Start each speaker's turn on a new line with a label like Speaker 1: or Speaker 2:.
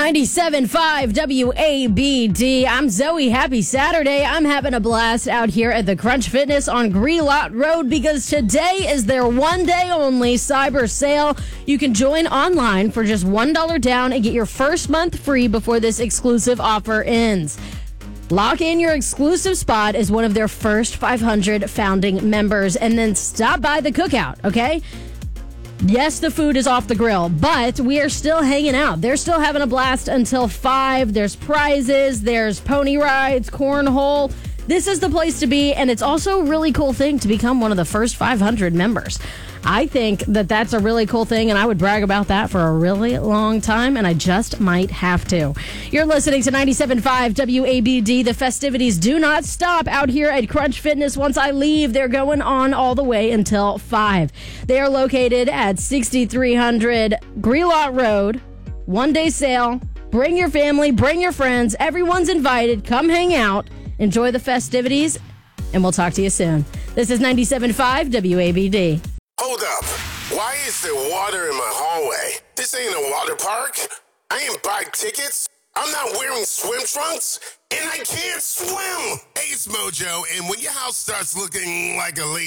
Speaker 1: 97.5 WABD. I'm Zoe. Happy Saturday. I'm having a blast out here at the Crunch Fitness on Grelot Road because today is their one day only cyber sale. You can join online for just $1 down and get your first month free before this exclusive offer ends. Lock in your exclusive spot as one of their first 500 founding members and then stop by the cookout, okay? Yes, the food is off the grill, but we are still hanging out. They're still having a blast until 5. There's prizes, there's pony rides, cornhole. This is the place to be, and it's also a really cool thing to become one of the first 500 members. I think that that's a really cool thing, and I would brag about that for a really long time, and I just might have to. You're listening to 97.5 WABD. The festivities do not stop out here at Crunch Fitness. Once I leave, they're going on all the way until 5. They are located at 6300 Grelot Road. One-day sale. Bring your family, bring your friends. Everyone's invited. Come hang out. Enjoy the festivities, and we'll talk to you soon. This is 97.5 WABD.
Speaker 2: Hold up. Why is there water in my hallway? This ain't a water park. I ain't buy tickets. I'm not wearing swim trunks, and I can't swim. Hey, it's Mojo, and when your house starts looking like a lake,